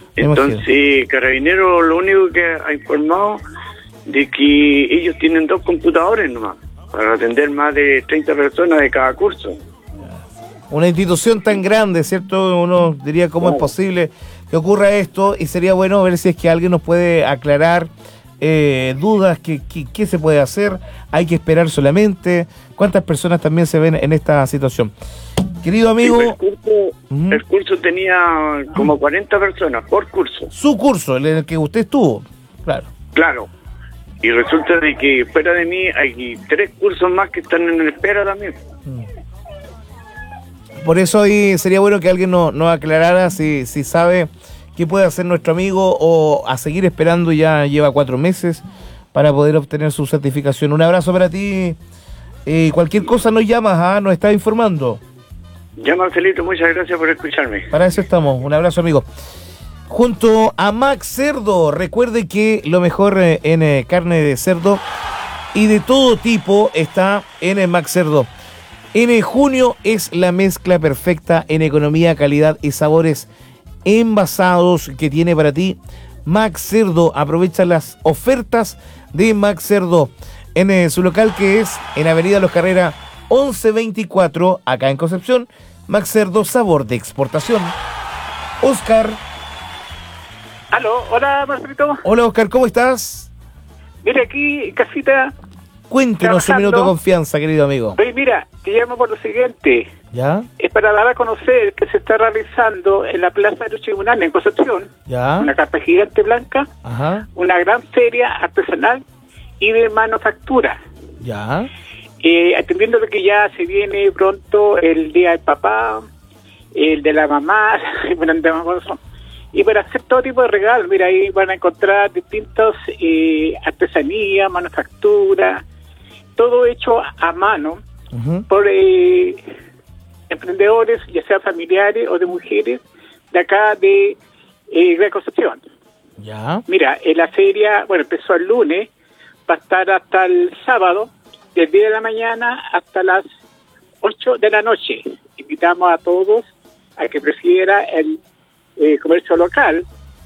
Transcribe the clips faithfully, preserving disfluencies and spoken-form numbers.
Entonces, Carabineros lo único que ha informado de que ellos tienen dos computadores nomás para atender más de treinta personas de cada curso. Una institución tan grande, ¿cierto? Uno diría cómo claro. es posible que ocurra esto, y sería bueno ver si es que alguien nos puede aclarar eh, dudas, qué qué se puede hacer, hay que esperar solamente, cuántas personas también se ven en esta situación. Querido amigo... Sí, el, curso, uh-huh. el curso tenía como cuarenta personas por curso. Su curso, el en el que usted estuvo, claro. Claro. Y resulta de que fuera de mí hay tres cursos más que están en espera también. Por eso ahí sería bueno que alguien nos, nos aclarara si, si sabe qué puede hacer nuestro amigo, o a seguir esperando, ya lleva cuatro meses para poder obtener su certificación. Un abrazo para ti. Eh, cualquier cosa nos llamas, ¿ah? Nos está informando. Ya, Marcelito, muchas gracias por escucharme. Para eso estamos. Un abrazo, amigo. Junto a Max Cerdo, recuerde que lo mejor en eh, carne de cerdo y de todo tipo está en eh, Max Cerdo. En junio es la mezcla perfecta en economía, calidad y sabores envasados que tiene para ti Max Cerdo. Aprovecha las ofertas de Max Cerdo en eh, su local, que es en Avenida Los Carrera once veinticuatro, acá en Concepción. Max Cerdo, sabor de exportación. Oscar. Aló, hola Marcelito. Hola Oscar, ¿cómo estás? Mira, aquí, casita. Cuéntenos un minuto de confianza, querido amigo. Oye, mira, te llamo por lo siguiente. ¿Ya? Es para dar a conocer que se está realizando en la Plaza de los Tribunales, en Concepción, ¿ya? Una carpa gigante blanca, ajá, una gran feria artesanal y de manufactura. ¿Ya? Eh, atendiendo de que ya se viene pronto el Día del Papá, el de la mamá, y para hacer todo tipo de regalos. Mira, ahí van a encontrar distintos eh, artesanías, manufactura, todo hecho a mano uh-huh. por eh, emprendedores, ya sea familiares o de mujeres de acá de eh, Gran Concepción. Ya. Mira, en la feria, bueno, empezó el lunes, va a estar hasta el sábado, del diez de la mañana hasta las ocho de la noche. Invitamos a todos a que prefiera el eh, comercio local,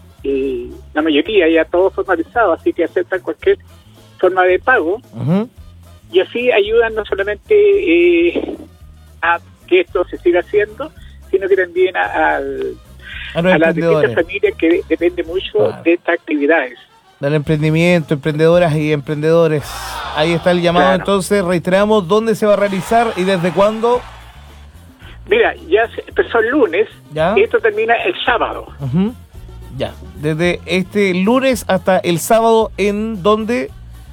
y la mayoría ya todo formalizado, así que aceptan cualquier forma de pago. Uh-huh. Y así ayudan no solamente eh, a que esto se siga haciendo, sino que también a, a, a, a las distintas familias que dependen mucho claro. de estas actividades. Del emprendimiento, emprendedoras y emprendedores. Ahí está el llamado, claro. Entonces, reiteramos, ¿dónde se va a realizar y desde cuándo? Mira, ya empezó el lunes, ¿ya? Y esto termina el sábado. Uh-huh. Ya, desde este lunes hasta el sábado, ¿en dónde?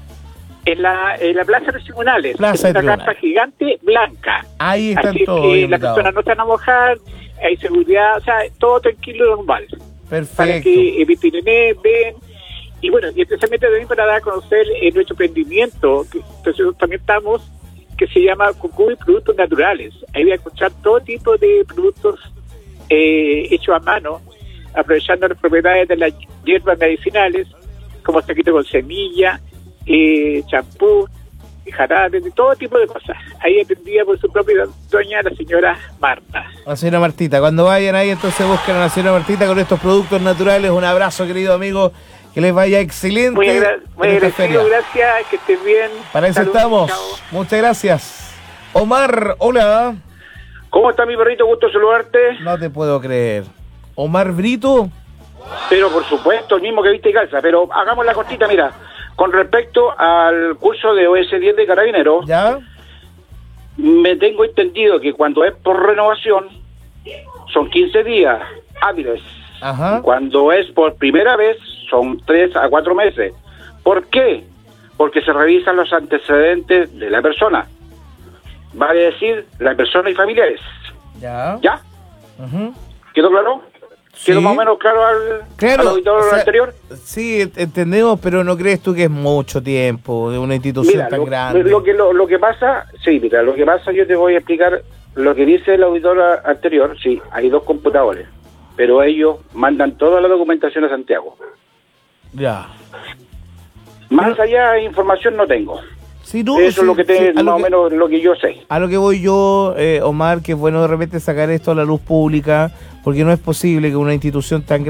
En la, en la Plaza de los Tribunales, Plaza es una carpa gigante blanca. Ahí están así todos. Que las personas no se van a mojar, hay seguridad, o sea, todo tranquilo y normal. Perfecto. Para que eviten, ven. Y bueno, y especialmente también para dar a conocer eh, nuestro emprendimiento, que entonces también estamos, que se llama Cucuy Productos Naturales. Ahí voy a escuchar todo tipo de productos eh, hechos a mano, aprovechando las propiedades de las hierbas medicinales, como saquito con semilla, eh, champú, jarabe, de todo tipo de cosas. Ahí atendida por su propia dueña, la señora Marta. La señora Martita. Cuando vayan ahí, entonces busquen a la señora Martita con estos productos naturales. Un abrazo, querido amigo. Que les vaya excelente. Muy, agra- muy agradecido, gracias, que estén bien. Para eso Saludos, estamos. Chao. Muchas gracias. Omar, hola. ¿Cómo está mi perrito? Gusto saludarte. No te puedo creer. ¿Omar Brito? Pero por supuesto, el mismo que viste y calza. Pero hagamos la cortita, mira. Con respecto al curso de O S diez de Carabineros, ¿ya? Me tengo entendido que cuando es por renovación, son quince días hábiles. Ajá. Cuando es por primera vez, son tres a cuatro meses. ¿Por qué? Porque se revisan los antecedentes de la persona. Vale decir, la persona y familiares. ¿Ya? ¿Ya? Uh-huh. ¿Quedó claro? Sí. ¿Quedó más o menos claro al, claro, al auditor o sea, anterior? Sí, entendemos, pero ¿no crees tú que es mucho tiempo de una institución mira, tan lo, grande? Lo que, lo, lo que pasa, sí, mira, lo que pasa, yo te voy a explicar lo que dice el auditor anterior. Sí, hay dos computadores, pero ellos mandan toda la documentación a Santiago. Ya. Más pero, allá de información no tengo. Sí, no, Eso sí, es lo que te, sí, más lo o que, menos lo que yo sé. A lo que voy yo, eh, Omar, que es bueno de repente sacar esto a la luz pública, porque no es posible que una institución tan grande